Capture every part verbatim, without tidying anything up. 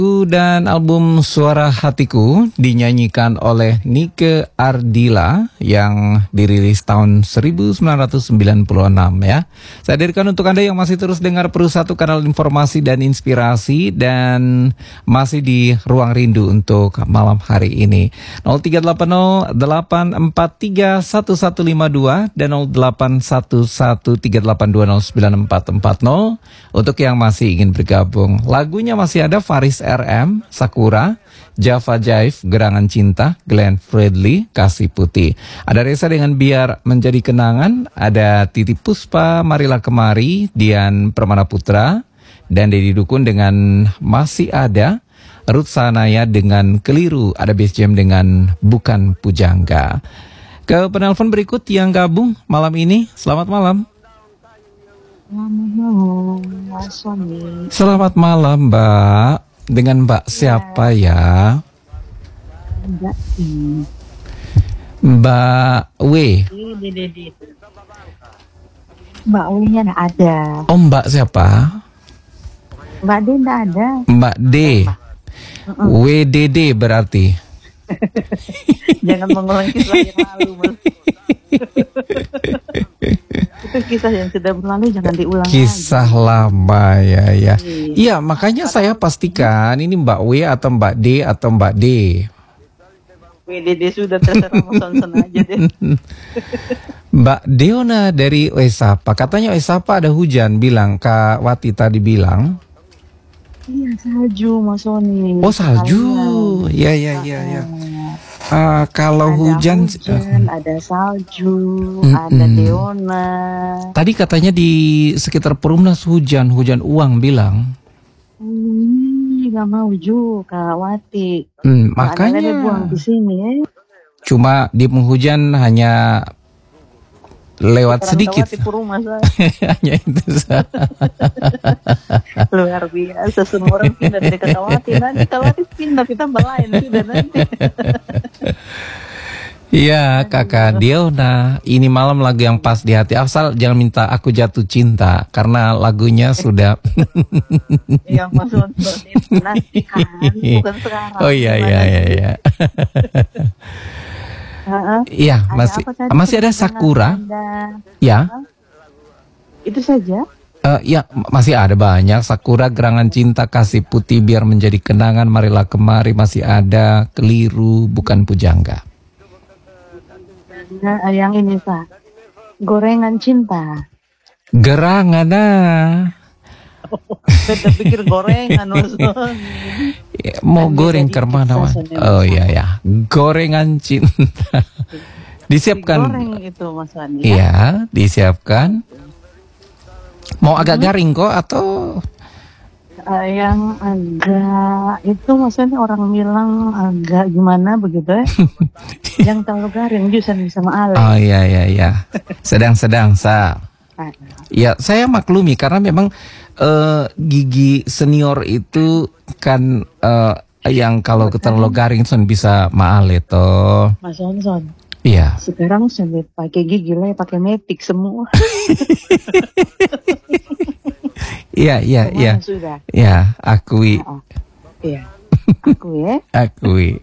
Dan album Suara Hatiku dinyanyikan oleh Nike Ardila yang dirilis tahun seribu sembilan ratus sembilan puluh enam ya. Saya hadirkan untuk Anda yang masih terus dengar Peru Satu, kanal informasi dan inspirasi, dan masih di Ruang Rindu untuk malam hari ini. nol tiga delapan nol delapan empat tiga satu satu lima dua dan nol delapan satu satu tiga delapan dua nol sembilan empat empat nol untuk yang masih ingin bergabung. Lagunya masih ada Faris R M, Sakura, Java Jive, Gerangan Cinta, Glenn Fredly, Kasih Putih. Ada Reza dengan Biar Menjadi Kenangan, ada Titi Puspa, Marilah Kemari, Dian Permana Putra, dan Deddy Dukun dengan Masih Ada, Ruth Sanaya dengan Keliru, ada Bass Jam dengan Bukan Pujangga. Ke penelpon berikut yang gabung malam ini, selamat malam. Selamat malam, Mas Suami. Selamat malam, Mbak. Dengan Mbak siapa ya? Mbak I. Mbak W. Mbak W-nya enggak ada. Oh, Mbak siapa? Mbak D enggak ada. Mbak D. W D D berarti. Jangan mengulang kisah yang lalu, Mas. Itu kisah yang sudah berlalu, jangan diulang Kisah lagi. lama ya ya. Iya, makanya saya pastikan ini Mbak W atau Mbak D atau Mbak D. W D D sudah terserah, Mas Sonson aja deh. Mbak Deona dari Oesapa. Katanya Oesapa ada hujan, bilang Kak Wati tadi bilang. Iya, salju, Mas Sony. Oh, salju. Iya iya iya ya. Uh, kalau ada hujan, hujan uh, ada salju, mm-mm. ada Deona. Tadi katanya di sekitar Perumnas hujan, hujan uang bilang. Hmm, gak mau juga, Kak Wati. Hmm, makanya buang di sini ya. Cuma di penghujan hanya lewat Sekarang sedikit. Hanya itu saja. Luar biasa, semua orang pindah dari Kawati. Nanti Kawati pindah ke tempat lain sudah nanti. Iya, Kakak Diona, ini malam lagu yang pas di hati. Asal jangan minta Aku Jatuh Cinta, karena lagunya sudah. Yang maksud nanti kan, bukan sekarang. Oh iya iya iya iya. Iya, masih masih ada Sakura. Ada, ya. Uh, itu saja. Uh, ya, masih ada banyak. Sakura, Gerangan Cinta, Kasih Putih, Biar Menjadi Kenangan, Marilah Kemari, masih ada Keliru, Bukan Pujangga. Nah, yang ini Pak, Gorengan Cinta. Gerangan nah. Kita pikir gorengan maksudnya. Ya, mau kan goreng ke mana? Oh iya ya, Gorengan Cinta. Disiapkan. Goreng itu Mas Wani. Iya, disiapkan. Mau agak hmm. garing kok atau uh, yang agak itu maksudnya orang bilang agak gimana begitu ya? Yang terlalu garing juga sama Ale. Oh iya iya iya. Sedang-sedang sa. Ya, saya maklumi karena memang uh, gigi senior itu kan uh, yang kalau terlalu garing son bisa maal itu. Mas Sonson. Iya. Sekarang sampai pakai gigi lah, pakai metik semua. Iya iya iya. Sudah. Ya, akui. Iya. Akui ya. Akui.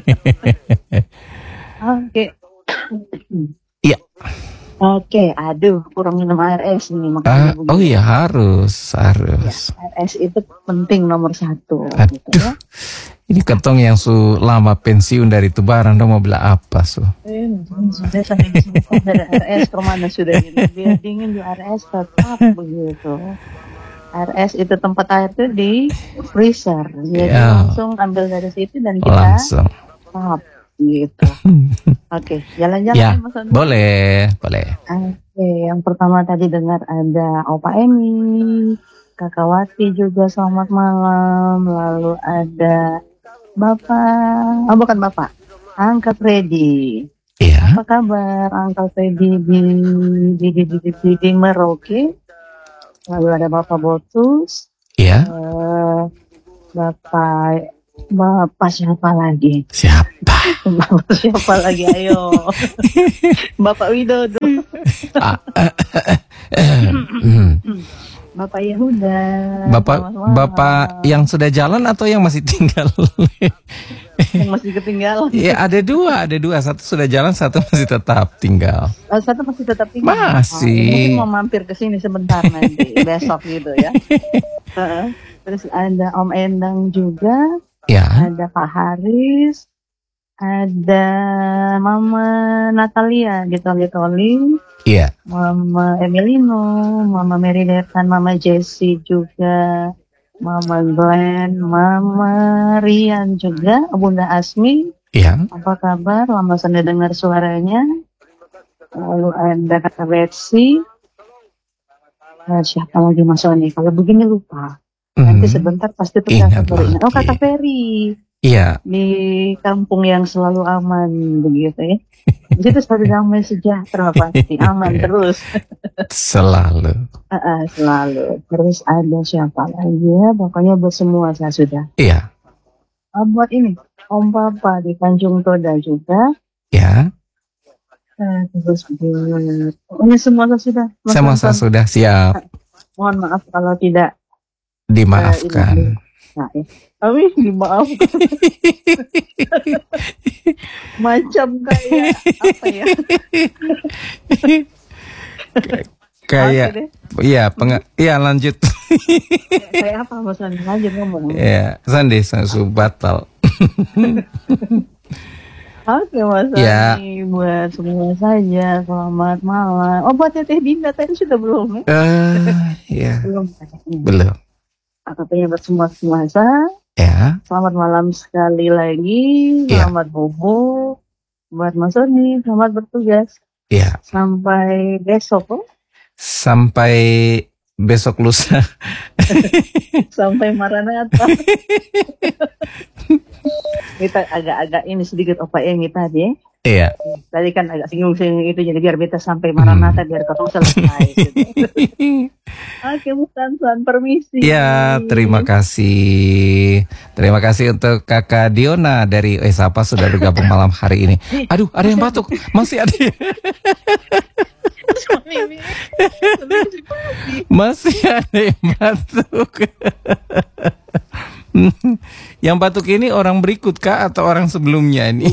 Oke. Iya. Oke, aduh, kurang minum air es nih Uh, makanya. oh iya harus, harus. Ya, air es itu penting nomor satu. Aduh, gitu ya. Ini ketong yang su lama pensiun dari Tubaran, dong mau bilang apa su? Eh, sudah sampai disebutkan dari air es kemana sudah ini? Biar dingin di air es tetap begitu. Air es itu tempat air itu di freezer, jadi ya. Langsung ambil dari situ dan kita langsung. Tap. Gitu. Oke, okay, jalan-jalan ya, Mas Andi. Boleh, boleh. Oke, okay, yang pertama tadi dengar ada Opa Emi, Kakak Wati juga selamat malam, lalu ada Bapak, oh bukan Bapak, Angkat Freddy. Iya. Apa kabar Angkat Freddy di di di di di, di, di Merauke? Lalu ada Bapak Botus. Iya. Uh, Bapak Bapak siapa lagi? Siapa? Bapak siapa lagi? Ayo. Bapak Widodo. Bapak Yehuda. Bapak Selamat malam. Bapak yang sudah jalan atau yang masih tinggal? Yang masih ketinggalan. Ya ada dua, ada dua. Satu sudah jalan, satu masih tetap tinggal. Oh, satu masih tetap tinggal. Masih. Oh, mungkin mau mampir ke sini sebentar nanti, besok gitu ya. Heeh. Terus ada Om Endang juga, Ya, ada Pak Haris, ada Mama Natalia di Toli-Toli, iya, Mama Emilino, Mama Mary Detan, Mama Jessie juga, Mama Glenn, Mama Rian juga, Bunda Asmi. iya. Apa kabar? Lama saya dengar suaranya. Lalu ada Kak Betsy. Eh, siapa lagi Mas Sony? Kalau begini lupa. Nanti Hmm, sebentar pasti tuh ingat Kakak baru ingat. Oh, lagi. Kakak Ferry Iya, di kampung yang selalu aman begitu ya. Di situ selalu damai sejahtera pasti aman terus. selalu. Ah, ah, selalu. Terus ada siapa lagi ya? Pokoknya buat semua saya sudah. Iya, Ah, buat ini Om Papa di Tanjung Toda juga. ya. Eh, terus buat pokoknya semua saya sudah. Mas Saya masa Anton, sudah siap mohon maaf kalau tidak dimaafkan. nah ya. Tapi dimaafkan macam kayak apa ya? Kayak, Oke deh. iya, peng, iya lanjut. Kayak apa Mas Andi? Lanjut ngomong. Ya, Sandi su batal. Oke Mas Ya. Andi, buat semua saja selamat malam. Oh buat Teteh Dinda tadi sudah belum ya? Eh, ya, Belum. belum. Katanya buat semua semua saya. Ya, Selamat malam sekali lagi. Ya. Selamat bobo. Buat Mas Andi, selamat bertugas. ya. Sampai besok. Oh. Sampai besok lusa. Sampai Maranatha. Kita agak-agak ini sedikit opa ini tadi ya. Iya. Tadi kan agak singgung-singgung itu jadi biar kita sampai Maranatha biar ketemu selesai. Gitu. Oke, bukan Tuan, permisi. Ya, terima kasih. Terima kasih untuk Kakak Diona dari Esapa sudah bergabung malam hari ini. Aduh, ada yang batuk. Masih ada. Masih ada yang batuk. Yang batuk ini orang berikut kah atau orang sebelumnya ini?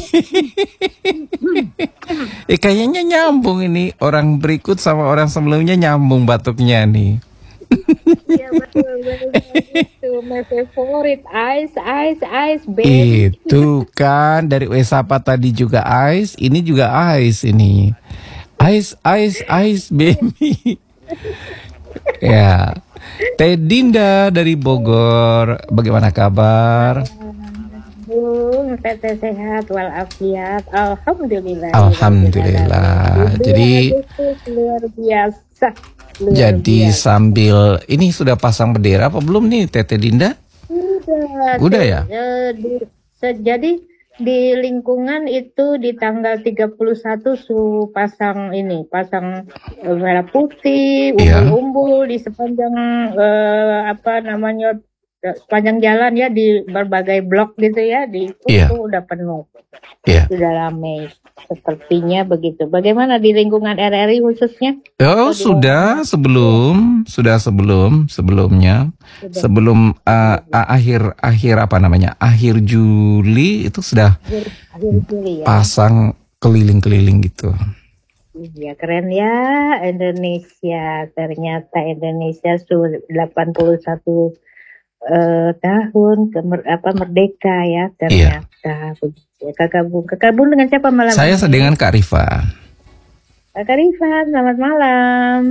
eh, kayaknya nyambung ini, orang berikut sama orang sebelumnya nyambung batuknya nih. Iya betul, betul, betul. My favorite ice, ice, ice, baby. Itu kan dari Wesapa tadi juga ice, ini juga ice ini. Ice, ice, ice, baby. Ya, Teh Dinda dari Bogor, bagaimana kabar? Bung, teteh sehat walafiat. Alhamdulillah. Alhamdulillah. Jadi, Agustus luar biasa. Luar jadi biasa. sambil ini sudah pasang bendera apa belum nih, Teh Dinda? Udah. Udah ya? Eh, di- se- jadi di lingkungan itu di tanggal tiga puluh satu su pasang ini, pasang eh, merah putih, Iya. umbul-umbul di sepanjang eh, apa namanya eh, sepanjang jalan ya di berbagai blok gitu ya di itu Iya. udah penuh, Iya. sudah ramai sepertinya begitu. Bagaimana di lingkungan R R I khususnya? Oh, sudah sebelum, sudah sebelum, sebelumnya, Sudah. sebelum uh, uh, akhir akhir apa namanya, akhir Juli itu sudah Akhir, akhir Juli ya. pasang keliling-keliling gitu. Iya keren ya Indonesia. Ternyata Indonesia sudah delapan puluh satu eh, tahun kemer, apa merdeka ya ternyata. Begitu. Kakak Bung, Kakak Bung dengan siapa malam Saya ini? dengan Kak Rifa. Kakak Rifan, selamat malam.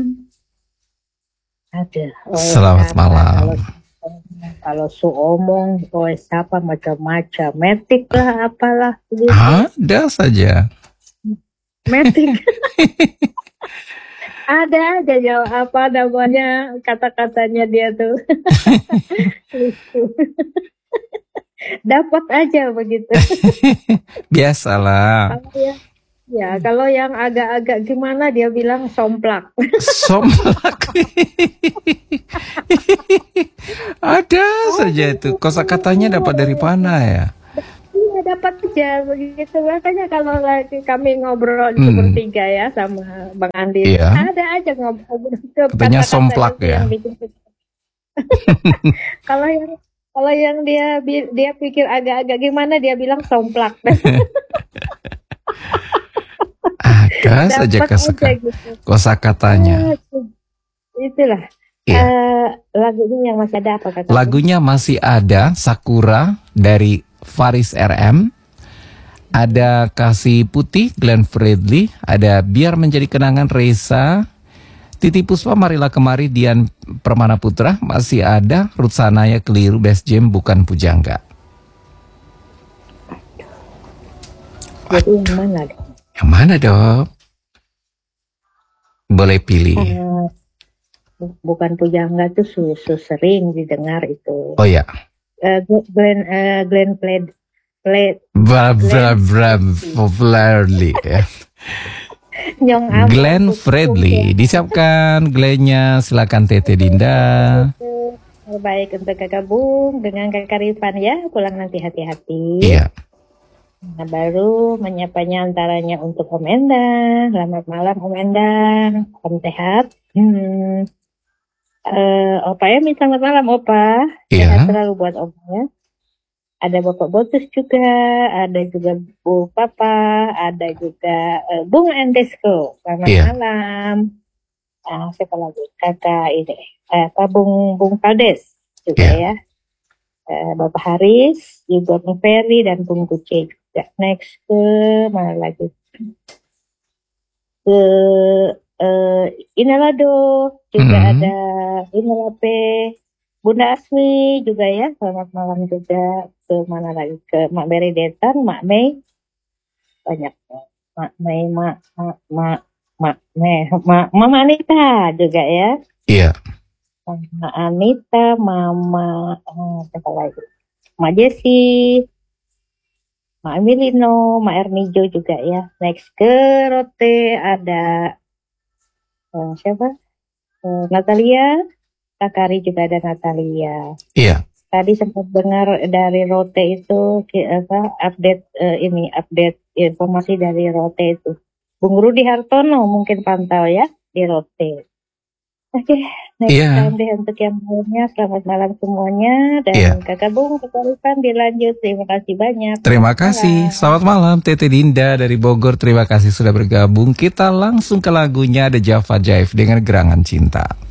Ada. Selamat malam. Kalau, kalau su omong, oh siapa macam-macam, metik lah, apalah. Begitu. Ada saja. Metik. Ada aja ya apa namanya kata-katanya dia tuh. Lucu. Dapat aja begitu. Biasalah. Kalau ya, ya kalau yang agak-agak gimana dia bilang somplak. Somplak. Ada saja itu. Kosakatanya dapat dari mana ya? Iya dapat aja begitu. Makanya kalau lagi kami ngobrol Hmm. bertiga ya sama Bang Andi, Iya. ada aja ngobrol. Katanya Kata-kata somplak itu ya? yang bikin kita- Kalau yang kalau yang dia dia pikir agak-agak gimana, dia bilang somplak. Ada saja kosakatanya. Itulah. Iya. Uh, lagunya yang masih ada apa kata? Lagunya masih ada, Sakura dari Faris R M. Ada Kasih Putih, Glenn Fredly. Ada Biar Menjadi Kenangan, Reza. Titi Puspa, Marilah Kemari, Dian Permana Putra. Masih ada Ruth Sanaya, Keliru, Best Jam, Bukan Pujangga. Jadi yang mana? Yang mana dong? Boleh pilih. Uh, Bukan Pujangga tuh susu sering didengar itu. Oh ya. Uh, Glenn uh, Glenn played played. Bra bra bra popularly ya. Glenn Fredly, disiapkan Glennnya, silakan Tete Dinda. Baik untuk Kakak Bung dengan Kakak Rifan ya, pulang nanti hati-hati. Iya. Nah, baru menyapanya antaranya untuk Om Endang. Selamat malam Om Endang, Om sehat. Hmm. Uh, Opa ya, selamat malam Opa. Iya. Sehat selalu buat Om ya. Ada Bapak Botus juga, ada juga Bu Papa, ada juga uh, Bung Endesko. Selamat yeah. malam. Nah, siapa lagi? Kakak ini, eh, Pak Bung Bung Paldes juga yeah. ya. Uh, Bapak Haris, juga Bung Ferry dan Bung Kuce juga. Next ke mana lagi? Ke uh, Inalado juga mm-hmm. ada Inalape. Bunda Asmi juga ya, selamat malam juga. Ke mana lagi? Ke Mak Beri Detan, Mak Mei, banyak. Mak Mei, Mak, Mak, Mak, Mak Mei, Mak, Mama Anita juga ya. Iya. Mama Anita, Mama, oh, siapa lagi? Mak Jesi, Mak Emilino, Mak Ernijo juga ya. Next ke Rote ada uh, siapa? Uh, Natalia. Kakari juga ada Natalia. Iya. Tadi sempat dengar dari Rote itu apa update uh, ini update informasi dari Rote itu. Bung Rudi Hartono mungkin pantau ya di Rote. Oke, okay, next yeah. time deh untuk yang lainnya. Selamat malam semuanya dan yeah. Kakak Bung, Kakak Rifan dilanjut. Terima kasih banyak. Terima kasih. Selamat malam Tete Dinda dari Bogor. Terima kasih sudah bergabung. Kita langsung ke lagunya The Java Jive dengan Gerangan Cinta.